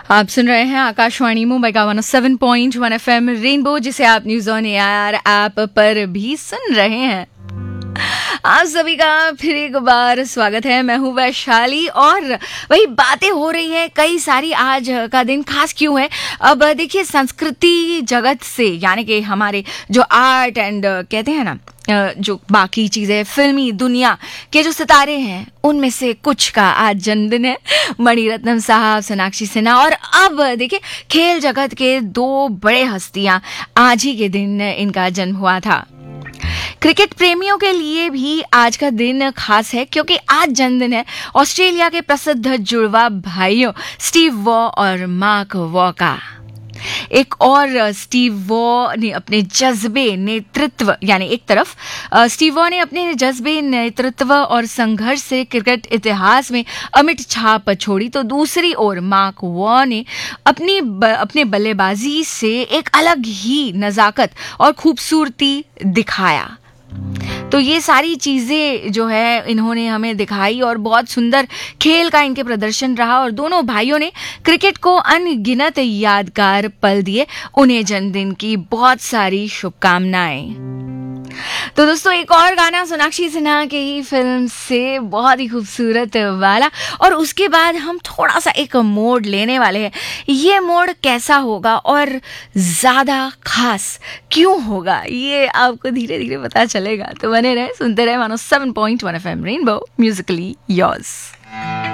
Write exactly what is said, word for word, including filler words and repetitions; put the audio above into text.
आप सुन रहे हैं आकाशवाणी मुंबई का one seven point one F M rainbow, जिसे आप न्यूज ऑन एआर ऐप पर भी सुन रहे हैं। आप सभी का फिर एक बार स्वागत है। मैं हूँ वैशाली और वही बातें हो रही हैं कई सारी। आज का दिन खास क्यों है? अब देखिए, संस्कृति जगत से, यानी कि हमारे जो आर्ट एंड कहते हैं ना, जो बाकी चीज़ें, फिल्मी दुनिया के जो सितारे हैं, उनमें से कुछ का आज जन्मदिन है। मणिरत्नम साहब, सोनाक्षी सिन्हा, और अब देखिए खेल जगत के दो बड़े हस्तियां, आज ही के दिन इनका जन्म हुआ था। क्रिकेट प्रेमियों के लिए भी आज का दिन खास है, क्योंकि आज जन्मदिन है ऑस्ट्रेलिया के प्रसिद्ध जुड़वा भाइयों स्टीव वॉ और मार्क वॉ का। एक और स्टीव वॉ ने अपने जज्बे, नेतृत्व, यानी एक तरफ स्टीव वॉ ने अपने जज्बे, नेतृत्व और संघर्ष से क्रिकेट इतिहास में अमिट छाप छोड़ी, तो दूसरी ओर मार्क वॉ ने अपनी ब, अपने बल्लेबाजी से एक अलग ही नजाकत और खूबसूरती दिखाया। तो ये सारी चीज़ें जो है इन्होंने हमें दिखाई और बहुत सुंदर खेल का इनके प्रदर्शन रहा, और दोनों भाइयों ने क्रिकेट को अनगिनत यादगार पल दिए। उन्हें जन्मदिन की बहुत सारी शुभकामनाएं। तो दोस्तों, एक और गाना सोनाक्षी सिन्हा की ही फिल्म से, बहुत ही खूबसूरत वाला, और उसके बाद हम थोड़ा सा एक मोड़ लेने वाले हैं। ये मोड़ कैसा होगा और ज़्यादा खास क्यों होगा, ये आपको धीरे धीरे पता चलेगा। तो बने रहे, सुनते रहे one O seven point one F M rainbow, Musically yours.